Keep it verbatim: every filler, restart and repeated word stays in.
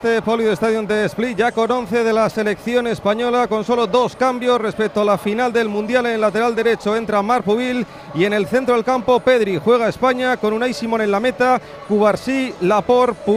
Este Polido Stadium de Split ya con once de la selección española, con solo dos cambios respecto a la final del Mundial. En el lateral derecho entra Marc Pubil y en el centro del campo Pedri. Juega España con Unai Simón en la meta, Cubarsí, Laporte,